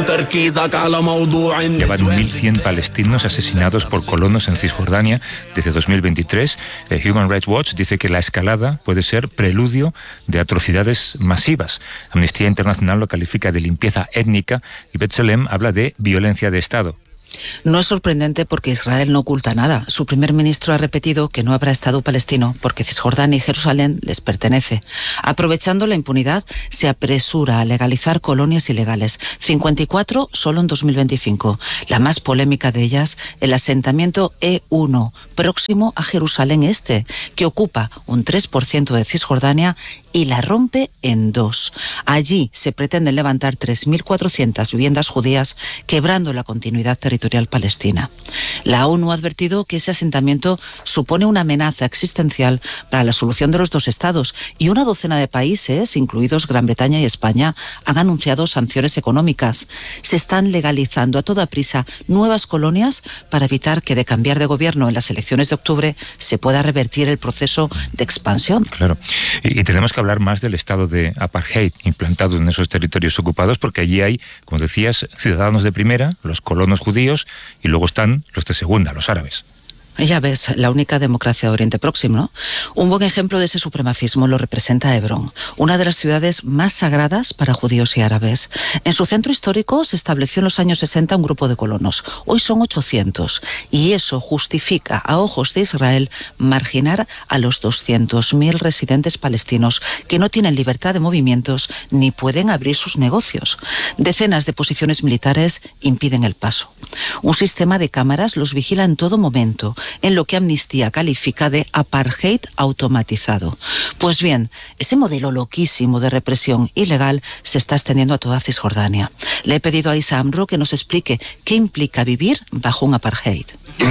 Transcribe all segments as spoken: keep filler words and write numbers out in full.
Ya van mil cien palestinos asesinados por colonos en Cisjordania desde dos mil veintitrés. Eh, Human Rights Watch dice que la escalada puede ser preludio de atrocidades masivas. Amnistía Internacional lo califica de limpieza étnica y B'Tselem habla de violencia de Estado. No es sorprendente porque Israel no oculta nada. Su primer ministro ha repetido que no habrá Estado palestino porque Cisjordania y Jerusalén les pertenece. Aprovechando la impunidad, se apresura a legalizar colonias ilegales. cincuenta y cuatro solo en dos mil veinticinco. La más polémica de ellas, el asentamiento E uno, próximo a Jerusalén Este, que ocupa un tres por ciento de Cisjordania y la rompe en dos. Allí se pretenden levantar tres mil cuatrocientas viviendas judías, quebrando la continuidad territorial palestina. La ONU ha advertido que ese asentamiento supone una amenaza existencial para la solución de los dos estados y una docena de países, incluidos Gran Bretaña y España, han anunciado sanciones económicas. Se están legalizando a toda prisa nuevas colonias para evitar que de cambiar de gobierno en las elecciones de octubre se pueda revertir el proceso de expansión. Claro. Y, y tenemos que hablar más del estado de apartheid implantado en esos territorios ocupados, porque allí hay, como decías, ciudadanos de primera, los colonos judíos, y luego están los de segunda, los árabes. Ya ves, la única democracia de Oriente Próximo, ¿no? Un buen ejemplo de ese supremacismo lo representa Hebrón, una de las ciudades más sagradas para judíos y árabes. En su centro histórico se estableció en los años sesenta un grupo de colonos. Hoy son ochocientos, y eso justifica, a ojos de Israel, marginar a los doscientos mil residentes palestinos que no tienen libertad de movimientos ni pueden abrir sus negocios. Decenas de posiciones militares impiden el paso. Un sistema de cámaras los vigila en todo momento, en lo que Amnistía califica de apartheid automatizado. Pues bien, ese modelo loquísimo de represión ilegal se está extendiendo a toda Cisjordania. Le he pedido a Isa Amro que nos explique qué implica vivir bajo un apartheid.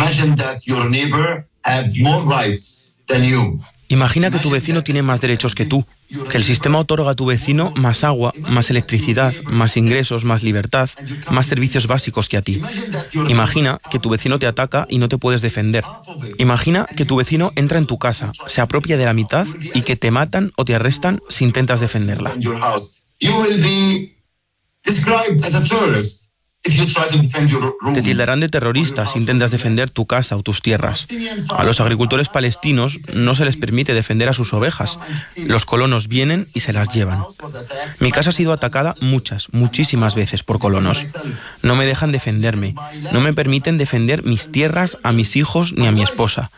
Imagina que tu vecino tiene más derechos que tú, que el sistema otorga a tu vecino más agua, más electricidad, más ingresos, más libertad, más servicios básicos que a ti. Imagina que tu vecino te ataca y no te puedes defender. Imagina que tu vecino entra en tu casa, se apropia de la mitad y que te matan o te arrestan si intentas defenderla. Te tildarán de terrorista si intentas defender tu casa o tus tierras. A los agricultores palestinos no se les permite defender a sus ovejas. Los colonos vienen y se las llevan. Mi casa ha sido atacada muchas, muchísimas veces por colonos. No me dejan defenderme. No me permiten defender mis tierras, a mis hijos ni a mi esposa.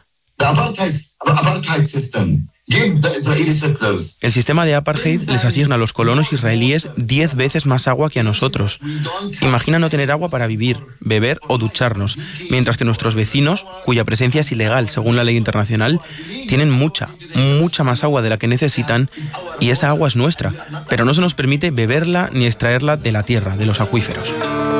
El sistema de apartheid les asigna a los colonos israelíes diez veces más agua que a nosotros. Imagina no tener agua para vivir, beber o ducharnos, mientras que nuestros vecinos, cuya presencia es ilegal según la ley internacional, tienen mucha, mucha más agua de la que necesitan, y esa agua es nuestra, pero no se nos permite beberla ni extraerla de la tierra, de los acuíferos.